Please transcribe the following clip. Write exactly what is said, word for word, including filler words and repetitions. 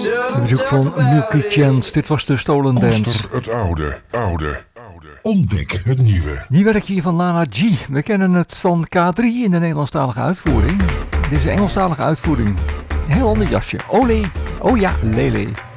De muziek van Milky Chance. Dit was de Stolen Dance. Koester het oude, oude, oude. Ontdek het nieuwe. Nieuw werk hier van Lana G. We kennen het van K drie in de Nederlandstalige uitvoering. Dit is een Engelstalige uitvoering. Een heel ander jasje. Olé, oh ja, lele.